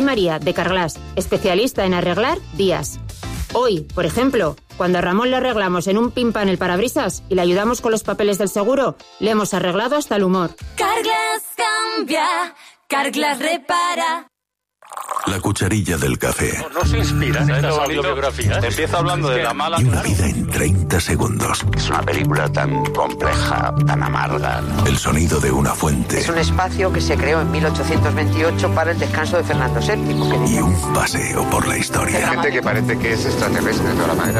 María, de Carglass, especialista en arreglar días. Hoy, por ejemplo, cuando a Ramón le arreglamos en un pimpan el parabrisas y le ayudamos con los papeles del seguro, le hemos arreglado hasta el humor. Carglass cambia, Carglass repara. La cucharilla del café. ¿No se inspiran estas autobiografías? Empieza hablando de la mala... Y una vida en 30 segundos. Es una película tan compleja, tan amarga, ¿no? El sonido de una fuente. Es un espacio que se creó en 1828 para el descanso de Fernando VII. Y un paseo por la historia. Hay gente que parece que es extraterrestre de toda la manera.